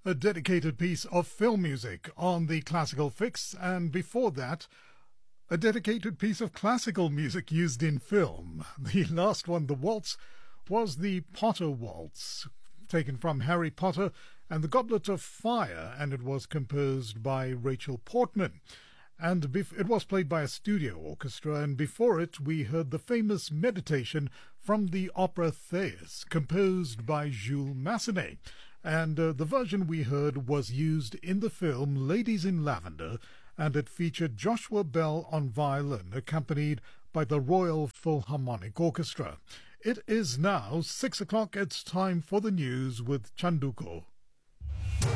A dedicated piece of film music on the Classical Fix, and before that, a dedicated piece of classical music used in film. The last one, the waltz, was the Potter Waltz, taken from Harry Potter and the Goblet of Fire, and it was composed by Rachel Portman. And it was played by a studio orchestra, and before it we heard the famous Meditation from the opera Thais, composed by Jules Massenet. And the version we heard was used in the film Ladies in Lavender, and it featured Joshua Bell on violin, accompanied by the Royal Philharmonic Orchestra. It is now 6 o'clock. It's time for the news with Chanduko.